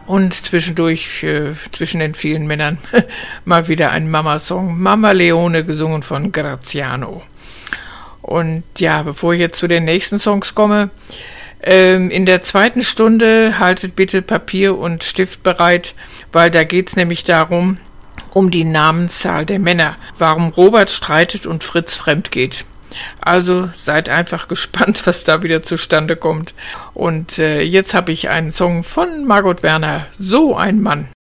Und zwischendurch, zwischen den vielen Männern, mal wieder ein Mama-Song. Mama Leone, gesungen von Graziano. Und ja, bevor ich jetzt zu den nächsten Songs komme, in der zweiten Stunde haltet bitte Papier und Stift bereit, weil da geht's nämlich darum, um die Namenszahl der Männer, warum Robert streitet und Fritz fremd geht. Also seid einfach gespannt, was da wieder zustande kommt. Und jetzt habe ich einen Song von Margot Werner, So ein Mann.